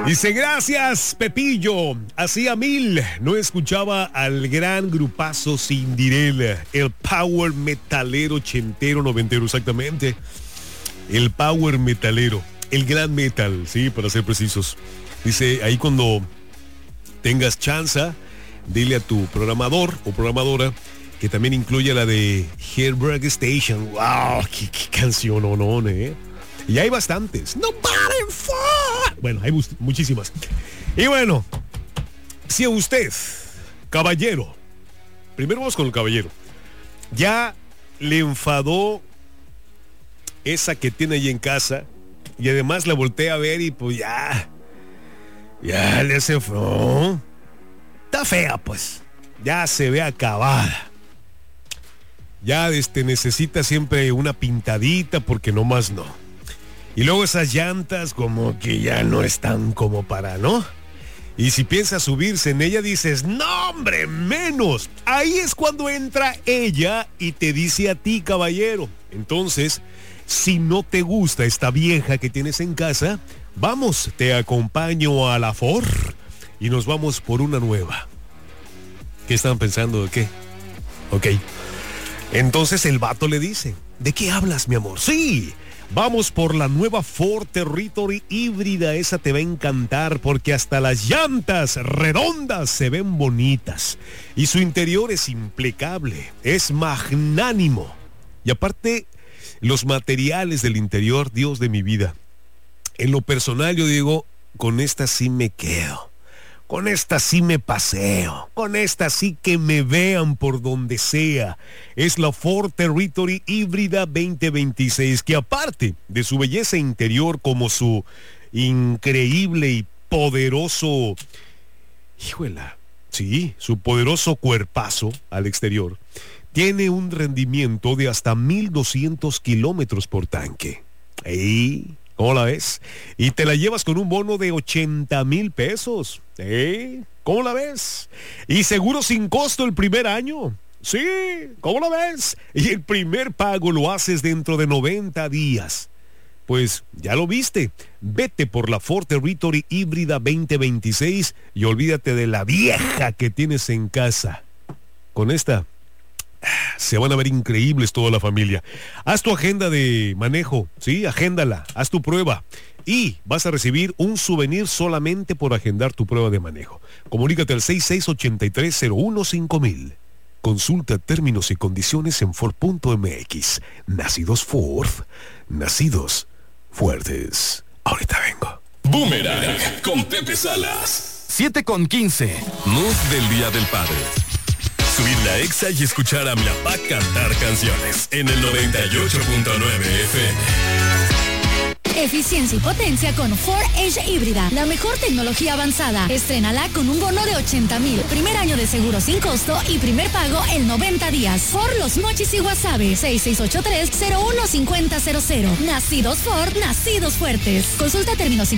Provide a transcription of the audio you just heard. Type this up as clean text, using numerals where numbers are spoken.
Dice, gracias, Pepillo. Hacía 1000 no escuchaba al gran grupazo Cinderella, el power metalero ochentero, noventero, exactamente. El power metalero, el gran metal, sí, para ser precisos. Dice, ahí cuando tengas chance, dile a tu programador o programadora que también incluya la de Heartbreak Station. ¡Wow! ¡Qué canción, no, eh! Y hay bastantes. Nobody fought. Bueno, hay muchísimas. Y bueno, si a usted, caballero, primero vamos con el caballero, ya le enfadó esa que tiene ahí en casa y además la voltea a ver y pues ya le hace feo. Está fea, pues. Ya se ve acabada. Ya necesita siempre una pintadita porque nomás no. Y luego esas llantas como que ya no están como para, ¿no? Y si piensas subirse en ella dices, no hombre, menos. Ahí es cuando entra ella y te dice a ti, caballero. Entonces, si no te gusta esta vieja que tienes en casa, vamos, te acompaño a la Ford y nos vamos por una nueva. ¿Qué estaban pensando de qué? Ok. Entonces el vato le dice, ¿de qué hablas, mi amor? Sí, vamos por la nueva Ford Territory híbrida, esa te va a encantar porque hasta las llantas redondas se ven bonitas y su interior es impecable, es magnánimo. Y aparte, los materiales del interior, Dios de mi vida. En lo personal yo digo, con esta sí me quedo. Con esta sí me paseo, con esta sí que me vean por donde sea. Es la Ford Territory híbrida 2026, que aparte de su belleza interior como su increíble y poderoso, su poderoso cuerpazo al exterior, tiene un rendimiento de hasta 1200 kilómetros por tanque. ¿Cómo la ves? Y te la llevas con un bono de 80,000 pesos. ¿Cómo la ves? Y seguro sin costo el primer año. Sí, ¿cómo la ves? Y el primer pago lo haces dentro de 90 días. Pues ya lo viste. Vete por la Ford Territory híbrida 2026 y olvídate de la vieja que tienes en casa. Con esta se van a ver increíbles toda la familia. Haz tu agenda de manejo, sí, agéndala, haz tu prueba y vas a recibir un souvenir solamente por agendar tu prueba de manejo. Comunícate al 6683-015000. Consulta términos y condiciones en Ford.mx. Nacidos Ford, nacidos fuertes. Ahorita vengo. Boomerang con Pepe Salas. 7:15. Mood del Día del Padre. Subir la Exa y escuchar a mi papá cantar canciones en el 98.9 FM. Eficiencia y potencia con Ford Edge híbrida, la mejor tecnología avanzada. Estrénala con un bono de 80,000, primer año de seguro sin costo y primer pago en 90 días. Ford Los Mochis y Guasave, 6683-015000. Nacidos Ford, nacidos fuertes. Consulta términos y